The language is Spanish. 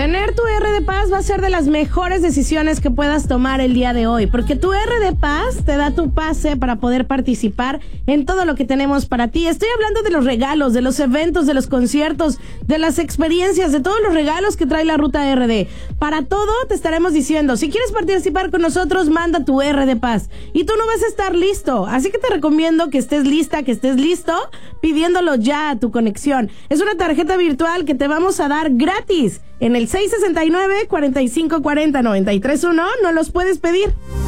Tener tu R de Paz va a ser de las mejores decisiones que puedas tomar el día de hoy, porque tu R de Paz te da tu pase para poder participar en todo lo que tenemos para ti. Estoy hablando de los regalos, de los eventos, de los conciertos, de las experiencias, de todos los regalos que trae la Ruta RD. Para todo te estaremos diciendo, si quieres participar con nosotros, manda tu R de Paz. Y tú no vas a estar listo, así que te recomiendo que estés lista, que estés listo, pidiéndolo ya a tu conexión. Es una tarjeta virtual que te vamos a dar gratis en el 669-4540-931. No los puedes pedir.